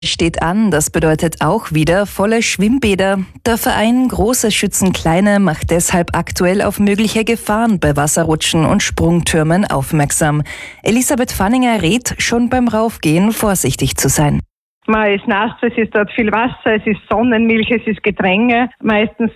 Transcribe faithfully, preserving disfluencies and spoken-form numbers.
Steht an, das bedeutet auch wieder volle Schwimmbäder. Der Verein Große Schützen Kleine macht deshalb aktuell auf mögliche Gefahren bei Wasserrutschen und Sprungtürmen aufmerksam. Elisabeth Fanninger rät, schon beim Raufgehen vorsichtig zu sein. Man ist nass, es ist dort viel Wasser, es ist Sonnenmilch, es ist Gedränge. Meistens